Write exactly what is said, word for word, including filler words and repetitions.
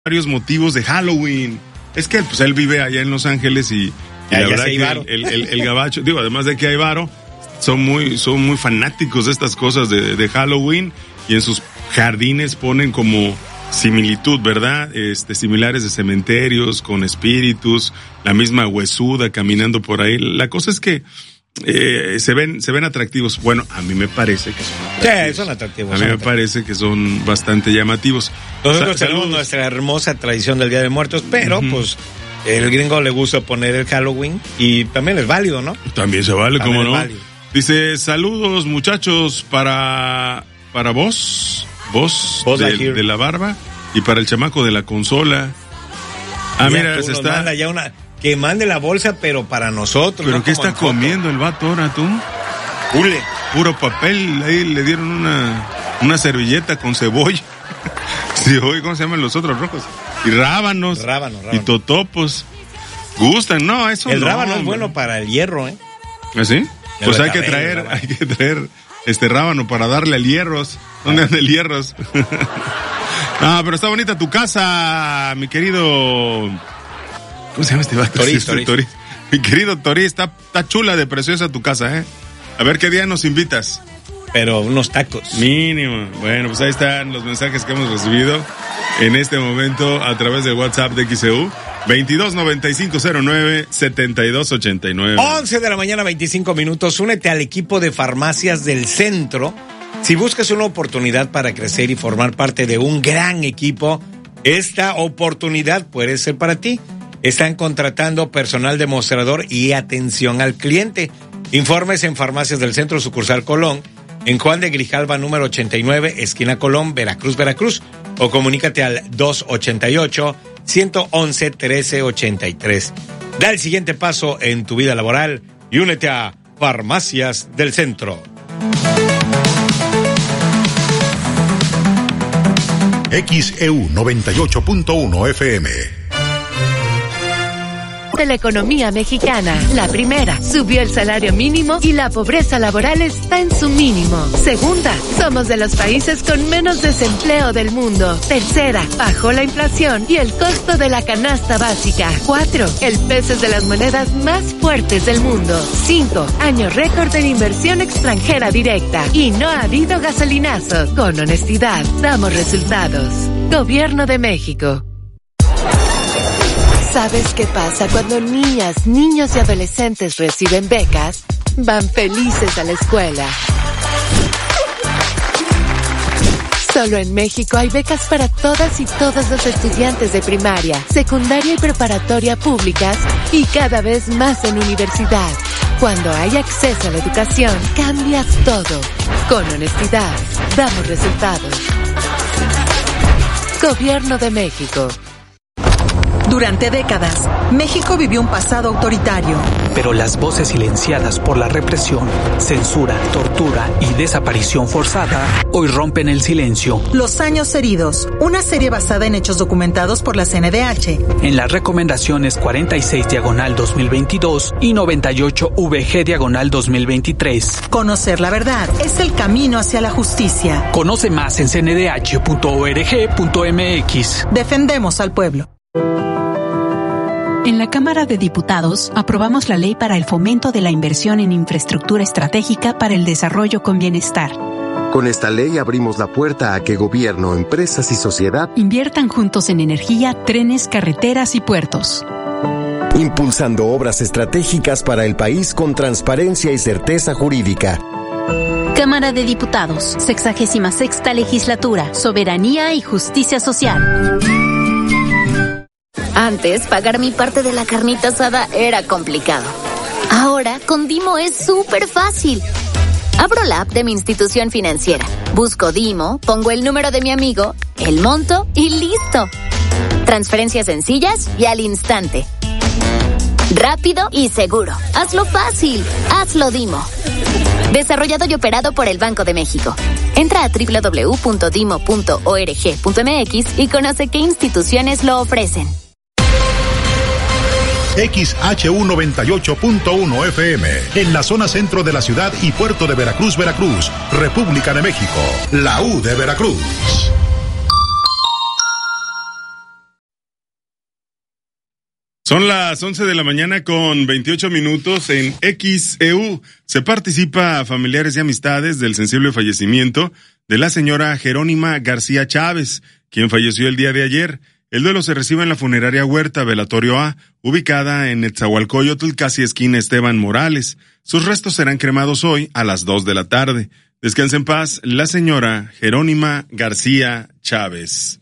varios motivos de Halloween. Es que pues él vive allá en Los Ángeles y, y ya, la ya verdad que el, el, el, el gabacho, digo, además de que hay varo, son muy, son muy fanáticos de estas cosas de, de Halloween, y en sus jardines ponen como similitud, ¿verdad? Este, similares de cementerios, con espíritus, la misma huesuda caminando por ahí. La cosa es que eh, se ven, se ven atractivos. Bueno, a mí me parece que son atractivos. Sí, son atractivos. A mí son me atractivos. parece que son bastante llamativos. Nosotros Sa- tenemos saludos. nuestra hermosa tradición del Día de Muertos, pero Uh-huh. pues el gringo le gusta poner el Halloween y también es válido, ¿no? También se vale, También ¿cómo es no? válido. Dice, saludos muchachos para, para vos, vos, Vos de, Lightyear. de la barba, y para el chamaco de la consola. Ah, Mira, mira, tú se nos está... manda ya una, que mande la bolsa, pero para nosotros. ¿Pero no qué como está en foto. comiendo el vato ahora, tú? Hule. Puro papel, ahí le dieron una, una servilleta con cebolla. Sí, oye, ¿cómo se llaman los otros rojos? Y rábanos. Rábano, Y rábano. totopos. Gustan, no, eso El no. rábano es hombre. bueno para el hierro, ¿eh? ¿Ah, sí? El Pues hay que betabel, traer, el rábano. hay que traer este rábano para darle al hierros. ¿Dónde anda el hierros? Ah, pero está bonita tu casa, mi querido... ¿Cómo se llama este vato? Tori, Sí, este Tori. Tori. Mi querido Tori, está, está chula de preciosa tu casa, ¿eh? A ver qué día nos invitas. Pero unos tacos. Mínimo. Bueno, pues ahí están los mensajes que hemos recibido en este momento a través del WhatsApp de X E U. veintidós noventa y cinco cero nueve setenta y dos ochenta y nueve. once de la mañana, veinticinco minutos. Únete al equipo de farmacias del centro. Si buscas una oportunidad para crecer y formar parte de un gran equipo, esta oportunidad puede ser para ti. Están contratando personal demostrador y atención al cliente. Informes en Farmacias del Centro, sucursal Colón, en Juan de Grijalva número ochenta y nueve, esquina Colón, Veracruz, Veracruz. O comunícate al dos ochenta y ocho, ciento once, trece ochenta y tres. Da el siguiente paso en tu vida laboral y únete a Farmacias del Centro. X E U noventa y ocho punto uno F M. De la economía mexicana. La primera, subió el salario mínimo y la pobreza laboral está en su mínimo. Segunda, somos de los países con menos desempleo del mundo. Tercera, bajó la inflación y el costo de la canasta básica. Cuatro, el peso es de las monedas más fuertes del mundo. Cinco, año récord en inversión extranjera directa. Y no ha habido gasolinazos. Con honestidad, damos resultados. Gobierno de México. ¿Sabes qué pasa cuando niñas, niños y adolescentes reciben becas? Van felices a la escuela. Solo en México hay becas para todas y todos los estudiantes de primaria, secundaria y preparatoria públicas y cada vez más en universidad. Cuando hay acceso a la educación, cambias todo. Con honestidad, damos resultados. Gobierno de México. Durante décadas, México vivió un pasado autoritario. Pero las voces silenciadas por la represión, censura, tortura y desaparición forzada hoy rompen el silencio. Los años heridos, una serie basada en hechos documentados por la C N D H. En las recomendaciones cuarenta y seis diagonal dos mil veintidós y noventa y ocho V G diagonal dos mil veintitrés. Conocer la verdad es el camino hacia la justicia. Conoce más en c n d h punto org punto m x. Defendemos al pueblo. En la Cámara de Diputados aprobamos la ley para el fomento de la inversión en infraestructura estratégica para el desarrollo con bienestar. Con esta ley abrimos la puerta a que gobierno, empresas y sociedad inviertan juntos en energía, trenes, carreteras y puertos. impulsando obras estratégicas para el país con transparencia y certeza jurídica. Cámara de Diputados, sexagésima sexta legislatura, soberanía y justicia social. Antes, pagar mi parte de la carnita asada era complicado. Ahora, con Dimo es súper fácil. Abro la app de mi institución financiera, busco Dimo, pongo el número de mi amigo, el monto y listo. Transferencias sencillas y al instante. Rápido y seguro. Hazlo fácil. Hazlo Dimo. Desarrollado y operado por el Banco de México. Entra a doble u doble u doble u punto dimo punto org punto m x y conoce qué instituciones lo ofrecen. X H U noventa y ocho punto uno F M, en la zona centro de la ciudad y puerto de Veracruz, Veracruz, República de México, la U de Veracruz. Son las once de la mañana con veintiocho minutos en X E U. Se participa a familiares y amistades del sensible fallecimiento de la señora Jerónima García Chávez, quien falleció el día de ayer. El duelo se recibe en la funeraria Huerta Velatorio A, ubicada en Netzahualcóyotl, casi esquina Esteban Morales. Sus restos serán cremados hoy a las dos de la tarde. Descanse en paz la señora Jerónima García Chávez.